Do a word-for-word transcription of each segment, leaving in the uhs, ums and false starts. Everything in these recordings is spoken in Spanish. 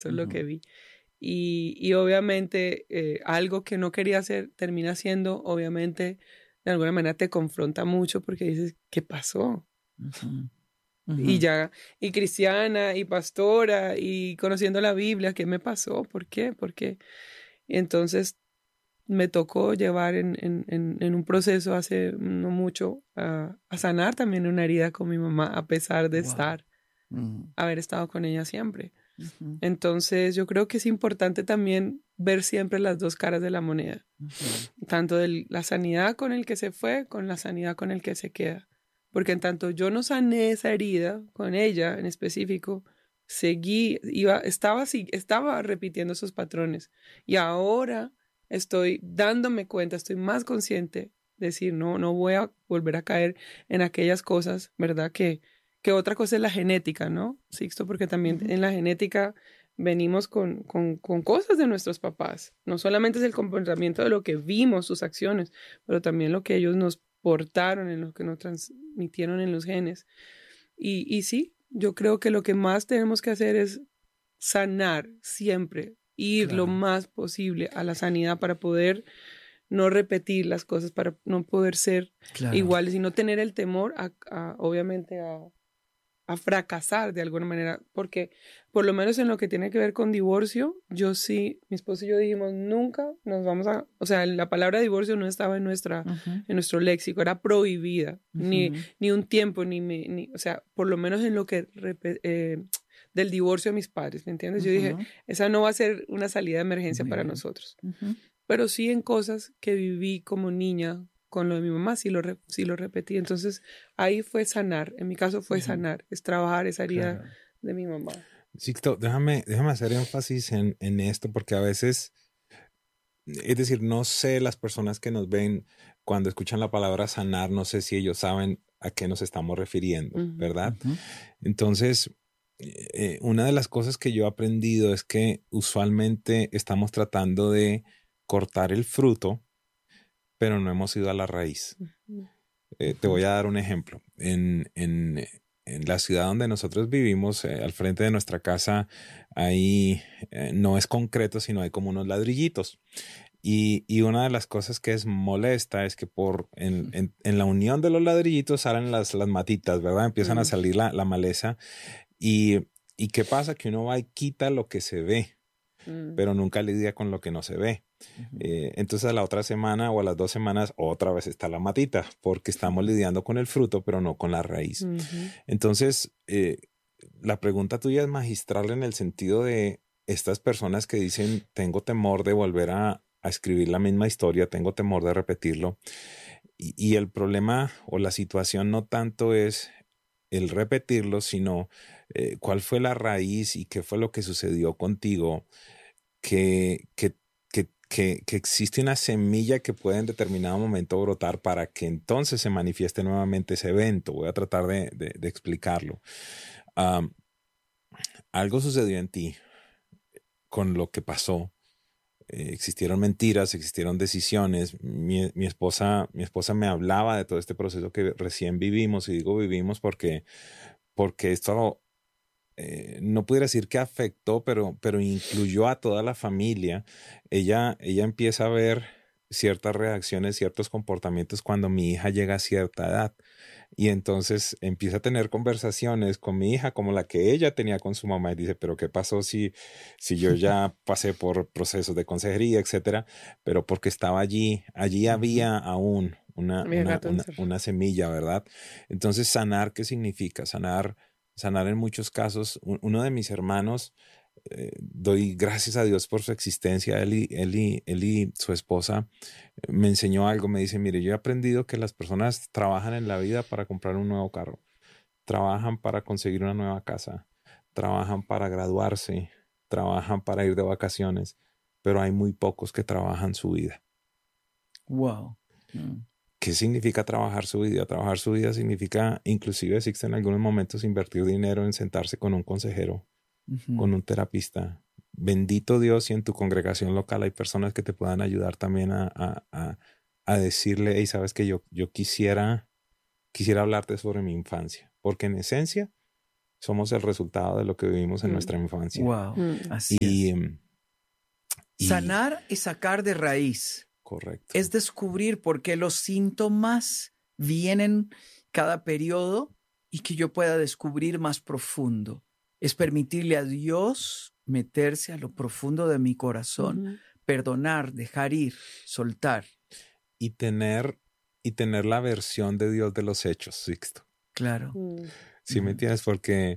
Eso es lo que vi. Y, y obviamente eh, algo que no quería hacer termina siendo, obviamente, de alguna manera te confronta mucho porque dices, ¿qué pasó? Uh-huh. Uh-huh. Y ya, y cristiana, y pastora, y conociendo la Biblia, ¿qué me pasó? ¿Por qué? ¿Por qué? Y entonces me tocó llevar en, en, en, en un proceso hace no mucho a, a sanar también una herida con mi mamá, a pesar de Wow. estar, Uh-huh. haber estado con ella siempre. Uh-huh. Entonces yo creo que es importante también ver siempre las dos caras de la moneda, Uh-huh. tanto de la sanidad con el que se fue, con la sanidad con el que se queda. Porque en tanto yo no sané esa herida con ella en específico, seguí, iba, estaba, estaba repitiendo esos patrones. Y ahora estoy dándome cuenta, estoy más consciente de decir, no, no voy a volver a caer en aquellas cosas, ¿verdad? Que, que otra cosa es la genética, ¿no, Sixto? Porque también uh-huh. en la genética venimos con, con, con cosas de nuestros papás. No solamente es el comportamiento de lo que vimos, sus acciones, pero también lo que ellos nos portaron, en lo que nos transmitieron en los genes. Y, y sí, yo creo que lo que más tenemos que hacer es sanar siempre, ir claro. lo más posible a la sanidad para poder no repetir las cosas, para no poder ser claro. iguales y no tener el temor a, a obviamente a, a fracasar de alguna manera, porque por lo menos en lo que tiene que ver con divorcio, yo sí, mi esposo y yo dijimos, nunca nos vamos a, o sea, la palabra divorcio no estaba en nuestra, uh-huh. en nuestro léxico, era prohibida, uh-huh. ni, ni un tiempo, ni, me, ni, o sea, por lo menos en lo que, eh, del divorcio de mis padres, ¿me entiendes? Uh-huh. Yo dije, esa no va a ser una salida de emergencia Muy para bien. nosotros, uh-huh. pero sí en cosas que viví como niña, con lo de mi mamá, sí lo, re, sí lo repetí. Entonces, ahí fue sanar. En mi caso fue uh-huh. sanar, es trabajar esa herida claro. de mi mamá. Sixto, déjame, déjame hacer énfasis en, en esto, porque a veces, es decir, no sé las personas que nos ven cuando escuchan la palabra sanar, no sé si ellos saben a qué nos estamos refiriendo, uh-huh. ¿verdad? Uh-huh. Entonces, eh, una de las cosas que yo he aprendido es que usualmente estamos tratando de cortar el fruto, pero no hemos ido a la raíz. Uh-huh. Eh, te voy a dar un ejemplo. En, en, en la ciudad donde nosotros vivimos, eh, al frente de nuestra casa, ahí eh, no es concreto, sino hay como unos ladrillitos. Y, y una de las cosas que es molesta es que por en, en, en la unión de los ladrillitos salen las, las matitas, ¿verdad? Empiezan uh-huh. a salir la, la maleza. Y, ¿Y qué pasa? Que uno va y quita lo que se ve, uh-huh. pero nunca lidia con lo que no se ve. Uh-huh. Eh, entonces a la otra semana o a las dos semanas otra vez está la matita porque estamos lidiando con el fruto pero no con la raíz. Uh-huh. Entonces eh, la pregunta tuya es magistral en el sentido de estas personas que dicen tengo temor de volver a, a escribir la misma historia, tengo temor de repetirlo y, y el problema o la situación no tanto es el repetirlo sino eh, cuál fue la raíz y qué fue lo que sucedió contigo que, que Que, que existe una semilla que puede en determinado momento brotar para que entonces se manifieste nuevamente ese evento. Voy a tratar de, de, de explicarlo. Um, algo sucedió en ti con lo que pasó. Eh, existieron mentiras, existieron decisiones. Mi, mi, esposa, mi esposa me hablaba de todo este proceso que recién vivimos, y digo vivimos porque, porque esto... Eh, no pudiera decir que afectó, pero, pero incluyó a toda la familia. Ella, ella empieza a ver ciertas reacciones, ciertos comportamientos cuando mi hija llega a cierta edad. Y entonces empieza a tener conversaciones con mi hija como la que ella tenía con su mamá y dice, pero ¿qué pasó si, si yo ya pasé por procesos de consejería, etcétera? Pero porque estaba allí, allí había aún una, una, una, una semilla, ¿verdad? Entonces, sanar, ¿qué significa? Sanar Sanar en muchos casos. Uno de mis hermanos, eh, doy gracias a Dios por su existencia, él y, él, y, él y su esposa, eh, me enseñó algo, me dice, mire, yo he aprendido que las personas trabajan en la vida para comprar un nuevo carro, trabajan para conseguir una nueva casa, trabajan para graduarse, trabajan para ir de vacaciones, pero hay muy pocos que trabajan su vida. Wow. Mm. ¿Qué significa trabajar su vida? Trabajar su vida significa, inclusive existe en algunos momentos, invertir dinero en sentarse con un consejero, uh-huh. con un terapista. Bendito Dios, si en tu congregación local hay personas que te puedan ayudar también a, a, a, a decirle, hey, sabes que yo, yo quisiera, quisiera hablarte sobre mi infancia. Porque en esencia, somos el resultado de lo que vivimos en Mm. nuestra infancia. Wow. Mm. Así es. Y, y- Sanar es sacar de raíz. correcto. Es descubrir por qué los síntomas vienen cada periodo y que yo pueda descubrir más profundo. Es permitirle a Dios meterse a lo profundo de mi corazón, Ujú. perdonar, dejar ir, soltar. y tener y tener la versión de Dios de los hechos, Sixto. Claro. Mm. ¿Sí me Ujú. entiendes? Porque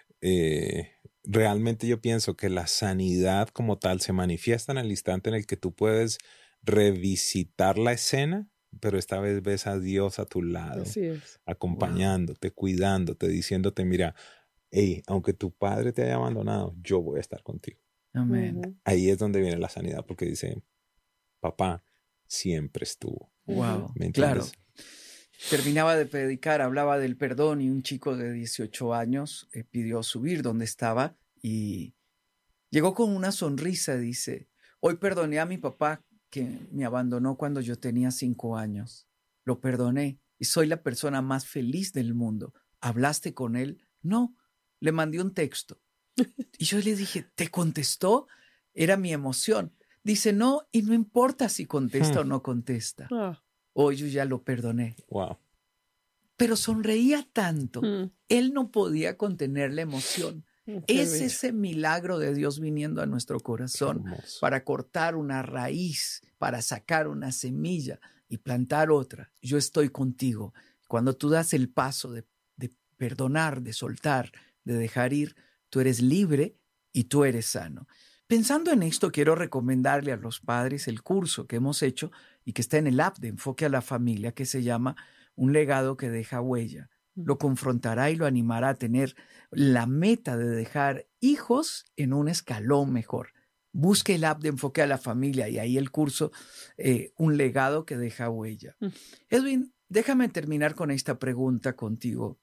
eh, realmente yo pienso que la sanidad como tal se manifiesta en el instante en el que tú puedes revisitar la escena, pero esta vez ves a Dios a tu lado, Así es. acompañándote, cuidándote, diciéndote, mira, hey, aunque tu padre te haya abandonado, yo voy a estar contigo. Amén. Ujú. Ahí es donde viene la sanidad, porque dice, papá siempre estuvo. Wow. ¿Me Claro. entiendes? Terminaba de predicar, hablaba del perdón y un chico de dieciocho años eh, pidió subir donde estaba y llegó con una sonrisa. Dice, hoy perdoné a mi papá que me abandonó cuando yo tenía cinco años. Lo perdoné y soy la persona más feliz del mundo. ¿Hablaste con él? No, le mandé un texto. Y yo le dije, ¿te contestó? Era mi emoción. Dice, no, y no importa si contesta Hmm. o no contesta. Ah. Hoy yo ya lo perdoné. Wow. Pero sonreía tanto. Mm. Él no podía contener la emoción. Mm, qué Es bello. ese milagro de Dios viniendo a nuestro corazón Hermoso. para cortar una raíz, para sacar una semilla y plantar otra. Yo estoy contigo. Cuando tú das el paso de, de perdonar, de soltar, de dejar ir, tú eres libre y tú eres sano. Pensando en esto, quiero recomendarle a los padres el curso que hemos hecho y que está en el app de Enfoque a la Familia, que se llama Un legado que deja huella. Lo confrontará y lo animará a tener la meta de dejar hijos en un escalón mejor. Busque el app de Enfoque a la Familia y ahí el curso eh, Un legado que deja huella. Mm. Edwin, déjame terminar con esta pregunta contigo.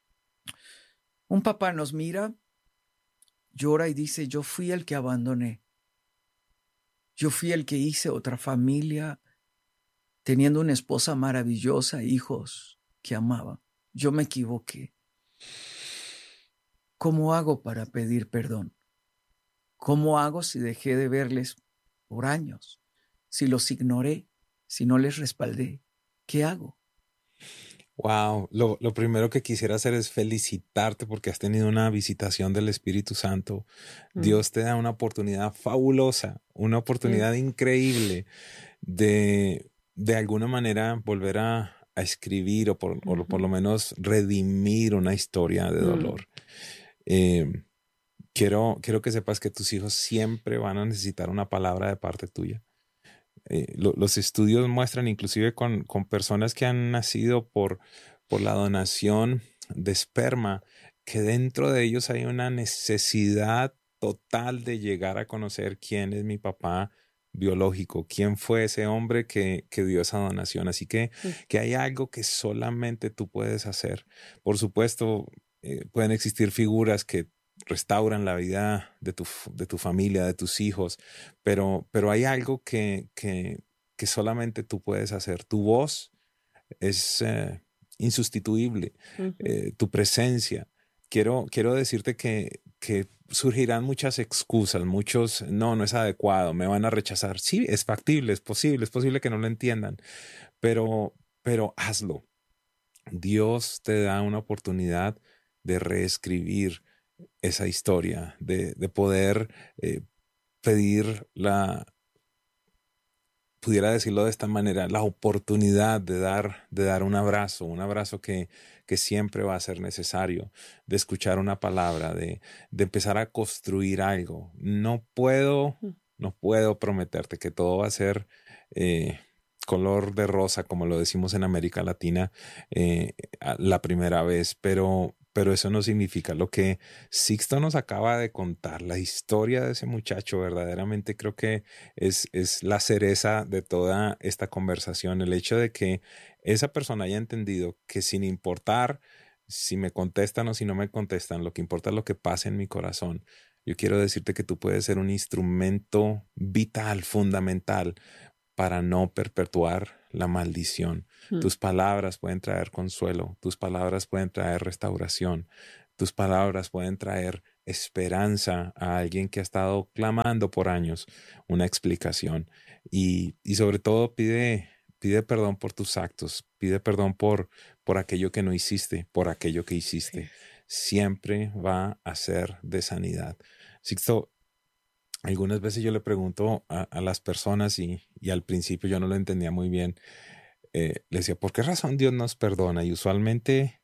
Un papá nos mira, llora y dice, yo fui el que abandoné. Yo fui el que hice otra familia, teniendo una esposa maravillosa, hijos que amaba. Yo me equivoqué. ¿Cómo hago para pedir perdón? ¿Cómo hago si dejé de verles por años? Si los ignoré, si no les respaldé, ¿qué hago? Wow, lo, lo primero que quisiera hacer es felicitarte porque has tenido una visitación del Espíritu Santo. Mm. Dios te da una oportunidad fabulosa, una oportunidad increíble de, de alguna manera volver a, a escribir o por, o por lo menos redimir una historia de Mm. dolor. Eh, quiero, quiero que sepas que tus hijos siempre van a necesitar una palabra de parte tuya. Eh, lo, los estudios muestran, inclusive con, con personas que han nacido por, por la donación de esperma, que dentro de ellos hay una necesidad total de llegar a conocer quién es mi papá biológico, quién fue ese hombre que, que dio esa donación. Así que, Sí. que hay algo que solamente tú puedes hacer. Por supuesto, eh, pueden existir figuras que restauran la vida de tu, de tu familia, de tus hijos, pero, pero hay algo que, que, que solamente tú puedes hacer. Tu voz es eh, insustituible, Ujú. eh, tu presencia. Quiero, quiero decirte que, que surgirán muchas excusas, muchos, no, no es adecuado, me van a rechazar. Sí, es factible, es posible, es posible que no lo entiendan, pero, pero hazlo. Dios te da una oportunidad de reescribir esa historia, de, de poder eh, pedir la, pudiera decirlo de esta manera, la oportunidad de dar, de dar un abrazo, un abrazo que, que siempre va a ser necesario, de escuchar una palabra, de, de empezar a construir algo. No puedo, no puedo prometerte que todo va a ser eh, color de rosa, como lo decimos en América Latina, eh, la primera vez, pero, pero eso no significa. Lo que Sixto nos acaba de contar, la historia de ese muchacho, verdaderamente creo que es, es la cereza de toda esta conversación. El hecho de que esa persona haya entendido que sin importar si me contestan o si no me contestan, lo que importa es lo que pasa en mi corazón. Yo quiero decirte que tú puedes ser un instrumento vital, fundamental, para no perpetuar la maldición. Mm. Tus palabras pueden traer consuelo, tus palabras pueden traer restauración, Tus palabras pueden traer esperanza a alguien que ha estado clamando por años una explicación. Y, y sobre todo pide, pide perdón por tus actos, pide perdón por, por aquello que no hiciste, por aquello que hiciste. Sí. Siempre va a ser de sanidad. Sixto, algunas veces yo le pregunto a, a las personas y, y al principio yo no lo entendía muy bien. Eh, le decía, ¿por qué razón Dios nos perdona? Y usualmente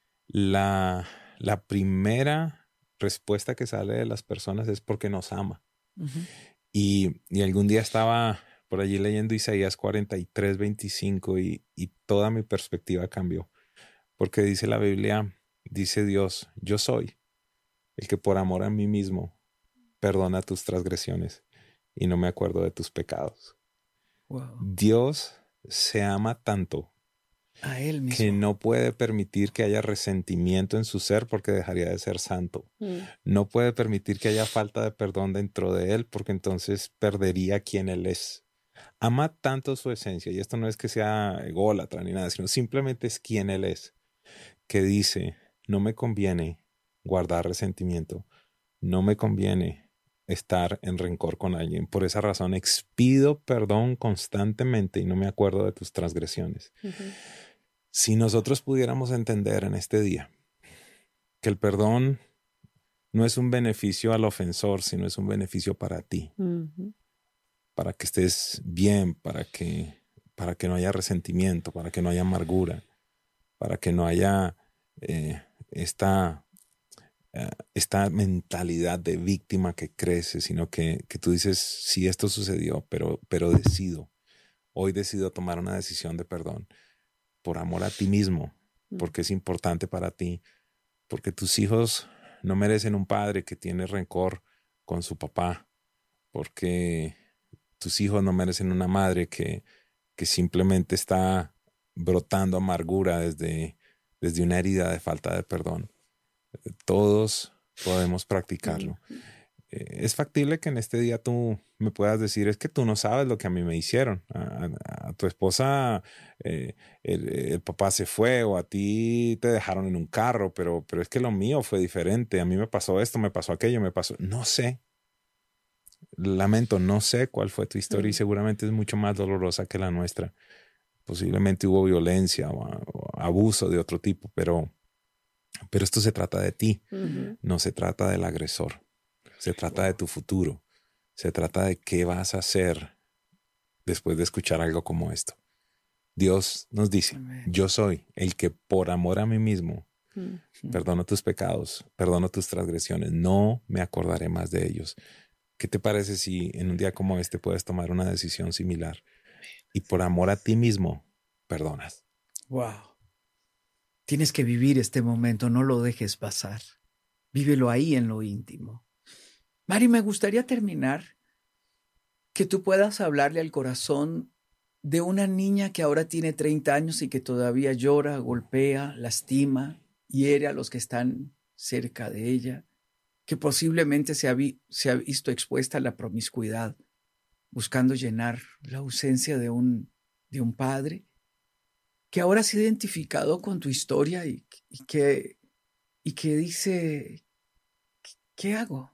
la, la primera respuesta que sale de las personas es porque nos ama. Uh-huh. Y, y algún día estaba por allí leyendo Isaías cuarenta y tres, veinticinco y, y toda mi perspectiva cambió. Porque dice la Biblia, dice Dios, yo soy el que por amor a mí mismo perdona tus transgresiones y no me acuerdo de tus pecados. Wow. Dios se ama tanto a él mismo, que no puede permitir que haya resentimiento en su ser porque dejaría de ser santo. Mm. No puede permitir que haya falta de perdón dentro de él porque entonces perdería quien él es. Ama tanto su esencia, y esto no es que sea ególatra ni nada, sino simplemente es quien él es, que dice, no me conviene guardar resentimiento, no me conviene estar en rencor con alguien. Por esa razón expido perdón constantemente y no me acuerdo de tus transgresiones. Uh-huh. Si nosotros pudiéramos entender en este día que el perdón no es un beneficio al ofensor, sino es un beneficio para ti, uh-huh. para que estés bien, para que, para que no haya resentimiento, para que no haya amargura, para que no haya eh, esta... Uh, esta mentalidad de víctima que crece, sino que, que tú dices, sí, esto sucedió, pero, pero decido, hoy decido tomar una decisión de perdón por amor a ti mismo, porque es importante para ti, porque tus hijos no merecen un padre que tiene rencor con su papá, porque tus hijos no merecen una madre que, que simplemente está brotando amargura desde, desde una herida de falta de perdón. Todos podemos practicarlo. Eh, es factible que en este día tú me puedas decir, es que tú no sabes lo que a mí me hicieron. A, a, a tu esposa eh, el, el papá se fue o a ti te dejaron en un carro, pero, pero es que lo mío fue diferente. A mí me pasó esto, me pasó aquello, me pasó... No sé. Lamento, no sé cuál fue tu historia y seguramente es mucho más dolorosa que la nuestra. Posiblemente hubo violencia o, o abuso de otro tipo, pero... Pero esto se trata de ti, uh-huh. no se trata del agresor, se trata wow. de tu futuro, se trata de qué vas a hacer después de escuchar algo como esto. Dios nos dice, Amén. Yo soy el que por amor a mí mismo uh-huh. perdono tus pecados, perdono tus transgresiones, no me acordaré más de ellos. ¿Qué te parece si en un día como este puedes tomar una decisión similar y por amor a ti mismo perdonas? Wow. Tienes que vivir este momento, no lo dejes pasar. Vívelo ahí en lo íntimo. Mari, me gustaría terminar que tú puedas hablarle al corazón de una niña que ahora tiene treinta años y que todavía llora, golpea, lastima, hiere a los que están cerca de ella, que posiblemente se ha, vi- se ha visto expuesta a la promiscuidad, buscando llenar la ausencia de un, de un padre, que ahora se ha identificado con tu historia y, y, que, y que dice, ¿qué hago?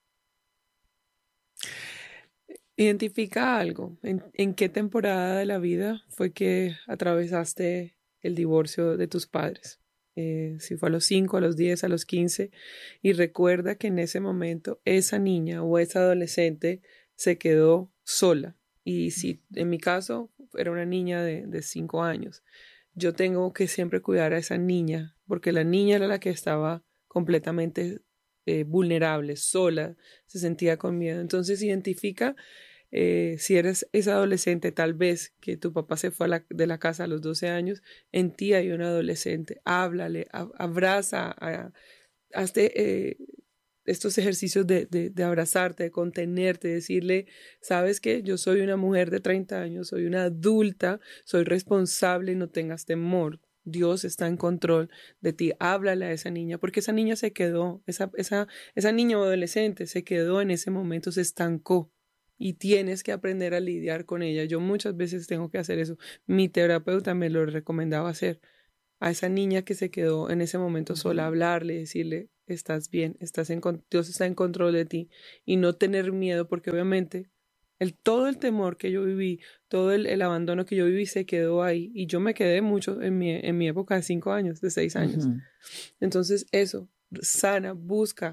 Identifica algo. ¿En, en qué temporada de la vida fue que atravesaste el divorcio de tus padres? Eh, si fue a los cinco, a los diez, a los quince. Y recuerda que en ese momento esa niña o esa adolescente se quedó sola. Y si en mi caso era una niña de, de cinco años. Yo tengo que siempre cuidar a esa niña, porque la niña era la que estaba completamente eh, vulnerable, sola, se sentía con miedo. Entonces identifica eh, si eres esa adolescente, tal vez que tu papá se fue a la, de la casa a los doce años, en ti hay un adolescente, háblale, a, abraza, a, hazte... Eh, estos ejercicios de, de, de abrazarte, de contenerte, de decirle, sabes que yo soy una mujer de treinta años, soy una adulta, soy responsable y no tengas temor. Dios está en control de ti. Háblale a esa niña, porque esa niña se quedó, esa, esa, esa niña o adolescente se quedó en ese momento, se estancó y tienes que aprender a lidiar con ella. Yo muchas veces tengo que hacer eso. Mi terapeuta me lo recomendaba hacer. A esa niña que se quedó en ese momento sola, hablarle, decirle, estás bien, estás en, Dios está en control de ti y no tener miedo porque obviamente el, todo el temor que yo viví, todo el, el abandono que yo viví se quedó ahí y yo me quedé mucho en mi, en mi época de cinco años, de seis años. Uh-huh. Entonces eso, sana, busca.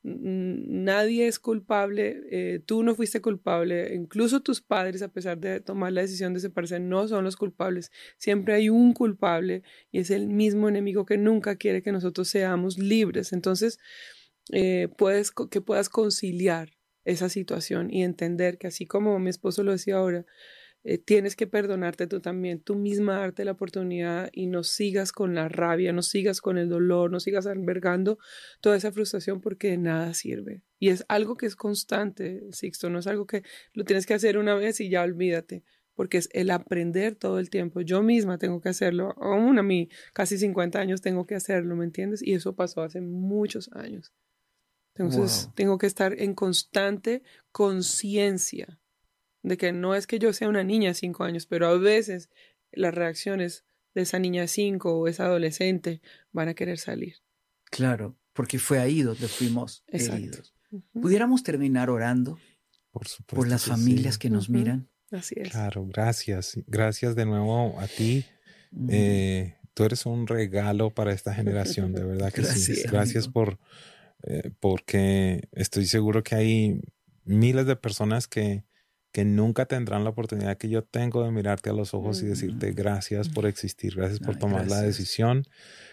Nadie es culpable, eh, tú no fuiste culpable, incluso tus padres, a pesar de tomar la decisión de separarse, no son los culpables. Siempre hay un culpable y es el mismo enemigo que nunca quiere que nosotros seamos libres. Entonces, eh, puedes, que puedas conciliar esa situación y entender que así como mi esposo lo decía ahora, Eh, tienes que perdonarte tú también, tú misma darte la oportunidad y no sigas con la rabia, no sigas con el dolor, no sigas albergando toda esa frustración porque de nada sirve. Y es algo que es constante, Sixto, no es algo que lo tienes que hacer una vez y ya olvídate, porque es el aprender todo el tiempo. Yo misma tengo que hacerlo, aún a mí, casi cincuenta años tengo que hacerlo, ¿me entiendes? Y eso pasó hace muchos años. Entonces, wow. Tengo que estar en constante conciencia de que no es que yo sea una niña de cinco años, pero a veces las reacciones de esa niña de cinco o esa adolescente van a querer salir. Claro, porque fue ahí donde fuimos Exacto. heridos. Uh-huh. ¿Pudiéramos terminar orando por, supuesto por las que familias sí. que nos uh-huh. miran? Así es. Claro, gracias. Gracias de nuevo a ti. Uh-huh. Eh, tú eres un regalo para esta generación, de verdad que gracias, sí. Gracias amigo. por, eh, porque estoy seguro que hay miles de personas que que nunca tendrán la oportunidad que yo tengo de mirarte a los ojos mm. y decirte gracias por existir, gracias por Ay, tomar gracias. la decisión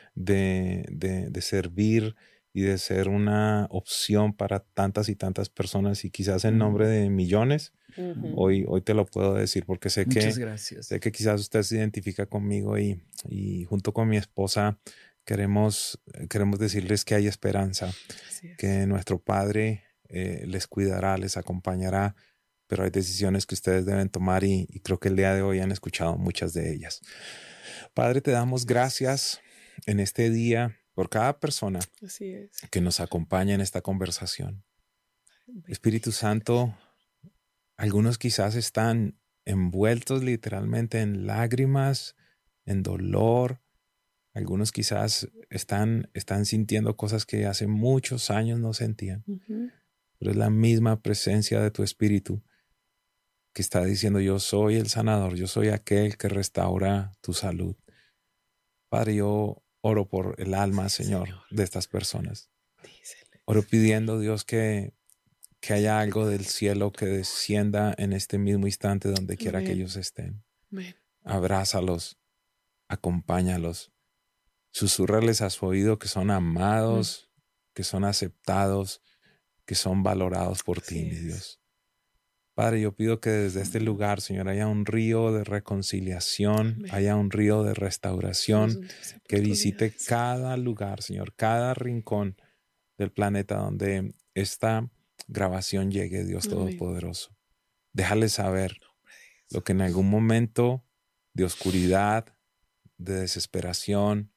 de, de, de servir y de ser una opción para tantas y tantas personas y quizás en nombre de millones. Uh-huh. Hoy, hoy te lo puedo decir porque sé Muchas que, gracias. sé que quizás usted se identifica conmigo y, y junto con mi esposa queremos, queremos decirles que hay esperanza, que nuestro Padre eh, les cuidará, les acompañará, pero hay decisiones que ustedes deben tomar y, y creo que el día de hoy han escuchado muchas de ellas. Padre, te damos gracias en este día por cada persona Así es. que nos acompaña en esta conversación. Espíritu Santo, algunos quizás están envueltos literalmente en lágrimas, en dolor. Algunos quizás están, están sintiendo cosas que hace muchos años no sentían. Uh-huh. Pero es la misma presencia de tu Espíritu que está diciendo, yo soy el sanador, yo soy aquel que restaura tu salud. Padre, yo oro por el alma, sí, Señor, Señor, de estas personas. Dísele. Oro pidiendo, Dios, que, que haya algo del cielo que descienda en este mismo instante donde quiera Amén. que ellos estén. Amén. Abrázalos, acompáñalos, susúrrales a su oído que son amados, Amén. que son aceptados, que son valorados por Así ti, mi Dios. Padre, yo pido que desde este lugar, Señor, haya un río de reconciliación, Amén. haya un río de restauración que visite cada lugar, Señor, cada rincón del planeta donde esta grabación llegue, Dios Amén. Todopoderoso. Déjale saber lo que en algún momento de oscuridad, de desesperación,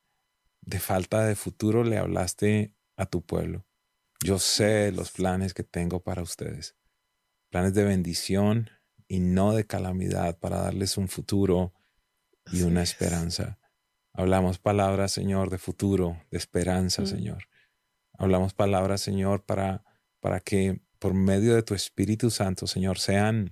de falta de futuro le hablaste a tu pueblo. Yo sé los planes que tengo para ustedes. Planes de bendición y no de calamidad para darles un futuro y una esperanza. Hablamos palabras, Señor, de futuro, de esperanza, mm. Señor. Hablamos palabras, Señor, para, para que por medio de tu Espíritu Santo, Señor, sean,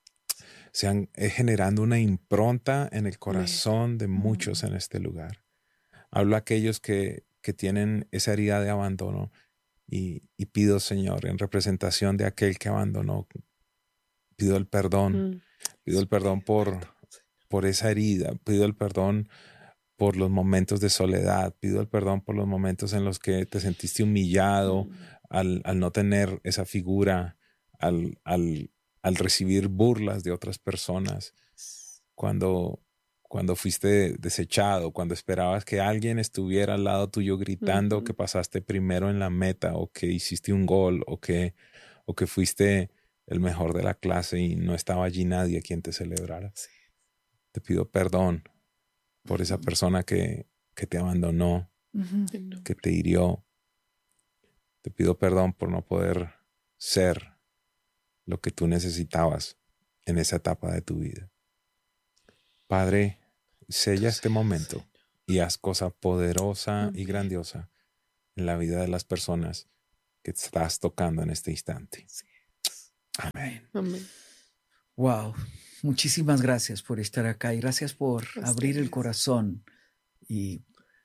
sean eh, generando una impronta en el corazón de muchos mm. en este lugar. Hablo a aquellos que, que tienen esa herida de abandono y, y pido, Señor, en representación de aquel que abandonó, pido el perdón, mm. pido el perdón por, por esa herida, pido el perdón por los momentos de soledad, pido el perdón por los momentos en los que te sentiste humillado mm. al, al no tener esa figura, al, al, al recibir burlas de otras personas, cuando, cuando fuiste desechado, cuando esperabas que alguien estuviera al lado tuyo gritando mm-hmm. que pasaste primero en la meta o que hiciste un gol o que, o que fuiste el mejor de la clase y no estaba allí nadie a quien te celebrara. Sí. Te pido perdón por esa persona que, que te abandonó, uh-huh. que te hirió. Te pido perdón por no poder ser lo que tú necesitabas en esa etapa de tu vida. Padre, sella este momento y haz cosa poderosa y grandiosa en la vida de las personas que estás tocando en este instante. Sí. Amén. Amén. Wow. Muchísimas gracias por estar acá y gracias por Ustedes. abrir el corazón y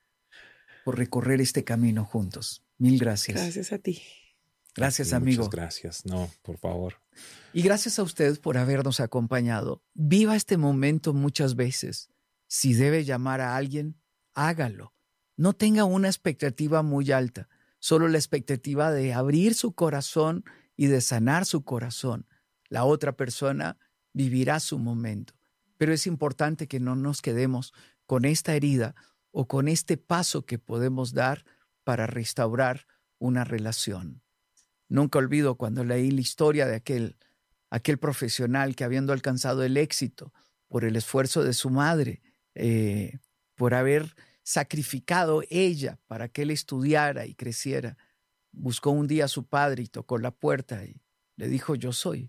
por recorrer este camino juntos. Mil gracias. Gracias a ti. Gracias, Sí, amigo. muchas gracias. No, por favor. Y gracias a usted por habernos acompañado. Viva este momento muchas veces. Si debe llamar a alguien, hágalo. No tenga una expectativa muy alta, solo la expectativa de abrir su corazón y de sanar su corazón. La otra persona vivirá su momento. Pero es importante que no nos quedemos con esta herida o con este paso que podemos dar para restaurar una relación. Nunca olvido cuando leí la historia de aquel, aquel profesional que, habiendo alcanzado el éxito por el esfuerzo de su madre, eh, por haber sacrificado ella para que él estudiara y creciera, buscó un día a su padre y tocó la puerta y le dijo: yo soy.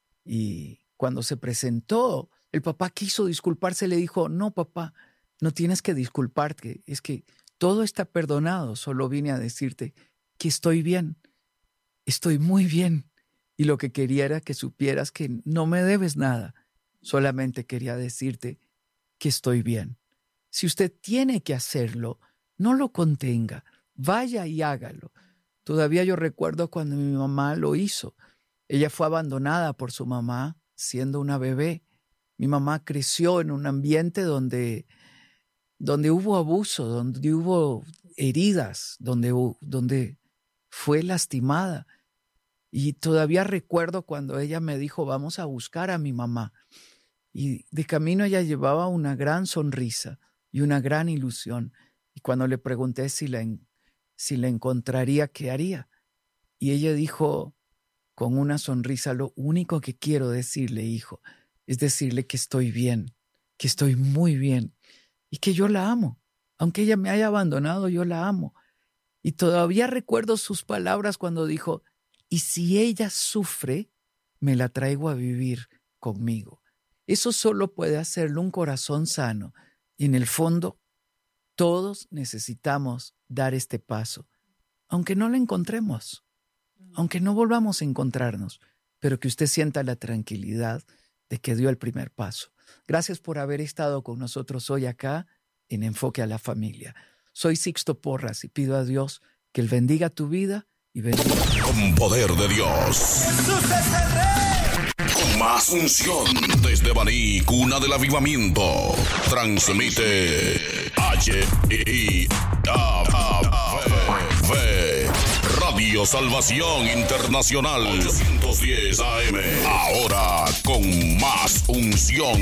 Y cuando se presentó, el papá quiso disculparse, le dijo: no, papá, no tienes que disculparte, es que todo está perdonado, solo vine a decirte que estoy bien, estoy muy bien. Y lo que quería era que supieras que no me debes nada, solamente quería decirte que estoy bien. Si usted tiene que hacerlo, no lo contenga, vaya y hágalo. Todavía yo recuerdo cuando mi mamá lo hizo. Ella fue abandonada por su mamá siendo una bebé. Mi mamá creció en un ambiente donde, donde hubo abuso, donde hubo heridas, donde, donde fue lastimada. Y todavía recuerdo cuando ella me dijo: vamos a buscar a mi mamá. Y de camino ella llevaba una gran sonrisa y una gran ilusión. Y cuando le pregunté si la, si la encontraría, ¿qué haría? Y ella dijo con una sonrisa: lo único que quiero decirle, hijo, es decirle que estoy bien, que estoy muy bien y que yo la amo. Aunque ella me haya abandonado, yo la amo. Y todavía recuerdo sus palabras cuando dijo: y si ella sufre, me la traigo a vivir conmigo. Eso solo puede hacerlo un corazón sano. Y en el fondo, todos necesitamos dar este paso, aunque no la encontremos, aunque no volvamos a encontrarnos, pero que usted sienta la tranquilidad de que dio el primer paso. Gracias por haber estado con nosotros hoy acá en Enfoque a la Familia. Soy Sixto Porras y pido a Dios que Él bendiga tu vida y bendiga. Con poder de Dios. Jesús es el Rey. Con más unción desde Baní, cuna del avivamiento. Transmite H I A V Radio Salvación Internacional ochocientos diez A M. Ahora con más unción.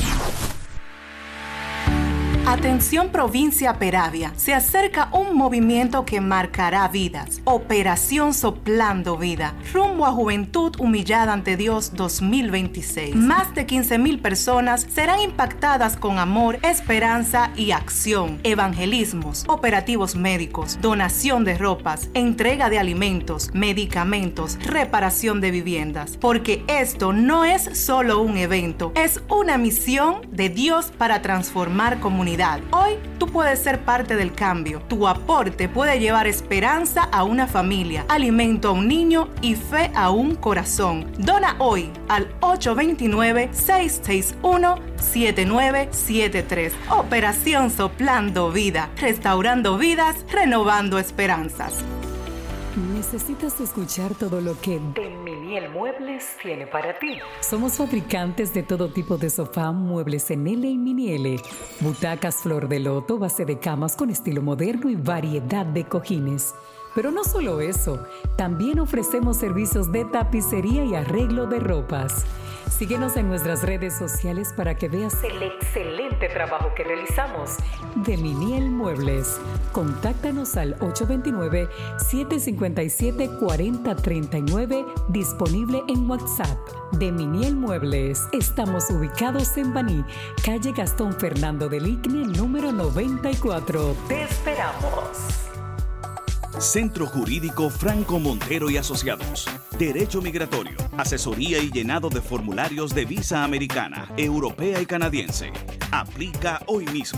Atención provincia Peravia, se acerca un movimiento que marcará vidas. Operación Soplando Vida, rumbo a Juventud Humillada ante Dios dos mil veintiséis. Más de quince mil personas serán impactadas con amor, esperanza y acción. Evangelismos, operativos médicos, donación de ropas, entrega de alimentos, medicamentos, reparación de viviendas. Porque esto no es solo un evento, es una misión de Dios para transformar comunidades. Hoy tú puedes ser parte del cambio. Tu aporte puede llevar esperanza a una familia, alimento a un niño y fe a un corazón. Dona hoy al ocho dos nueve, seis seis uno, siete nueve siete tres. Operación Soplando Vida, restaurando vidas, renovando esperanzas. ¿Necesitas escuchar todo lo que De Miniel Muebles tiene para ti? Somos fabricantes de todo tipo de sofá, muebles en L y Mini L, butacas flor de loto, base de camas con estilo moderno y variedad de cojines. Pero no solo eso, también ofrecemos servicios de tapicería y arreglo de ropas. Síguenos en nuestras redes sociales para que veas el excelente trabajo que realizamos. De Miniel Muebles. Contáctanos al ocho dos nueve, siete cinco siete, cuatro cero tres nueve, disponible en WhatsApp. De Miniel Muebles. Estamos ubicados en Baní, calle Gastón Fernando del Igne, número noventa y cuatro. Te esperamos. Centro Jurídico Franco Montero y Asociados. Derecho migratorio, asesoría y llenado de formularios de visa americana, europea y canadiense. Aplica hoy mismo.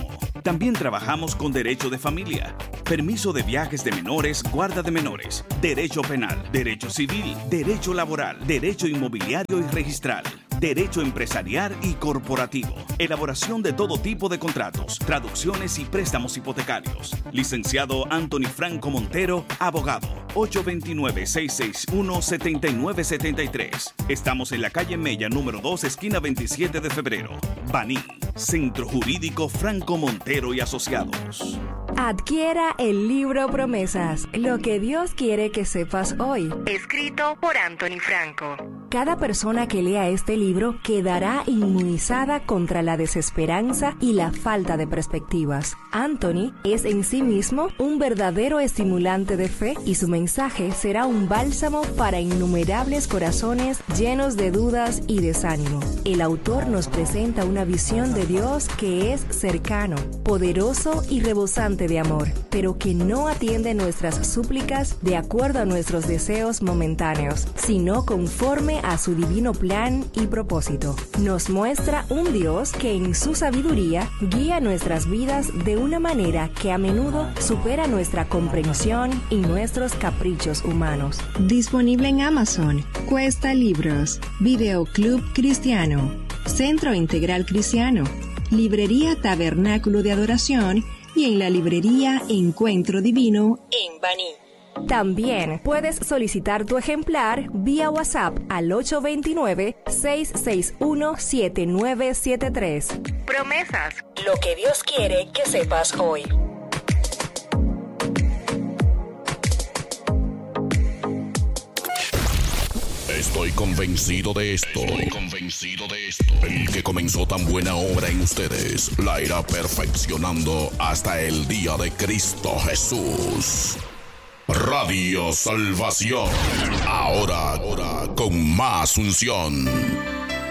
También trabajamos con derecho de familia, permiso de viajes de menores, guarda de menores, derecho penal, derecho civil, derecho laboral, derecho inmobiliario y registral, derecho empresarial y corporativo, elaboración de todo tipo de contratos, traducciones y préstamos hipotecarios. Licenciado Anthony Franco Montero, abogado, ocho dos nueve, seis seis uno, siete nueve siete tres. Estamos en la calle Mella, número dos, esquina veintisiete de febrero. Baní, Centro Jurídico Franco Montero y Asociados. Adquiera el libro Promesas, lo que Dios quiere que sepas hoy. Escrito por Anthony Franco. Cada persona que lea este libro quedará inmunizada contra la desesperanza y la falta de perspectivas. Anthony es en sí mismo un verdadero estimulante de fe y su mensaje será un bálsamo para innumerables corazones llenos de dudas y desánimo. El autor nos presenta una visión de Dios que es cercano, poderoso y rebosante de amor, pero que no atiende nuestras súplicas de acuerdo a nuestros deseos momentáneos, sino conforme a su divino plan y propósito. Nos muestra un Dios que en su sabiduría guía nuestras vidas de una manera que a menudo supera nuestra comprensión y nuestros caprichos humanos. Disponible en Amazon, Cuesta Libros, Videoclub Cristiano, Centro Integral Cristiano, Librería Tabernáculo de Adoración y en la librería Encuentro Divino en Baní. También puedes solicitar tu ejemplar vía WhatsApp al ocho dos nueve, seis seis uno, siete nueve siete tres. Promesas, lo que Dios quiere que sepas hoy. Estoy convencido de esto. Estoy convencido de esto. El que comenzó tan buena obra en ustedes la irá perfeccionando hasta el día de Cristo Jesús. Radio Salvación. Ahora, ahora con más unción.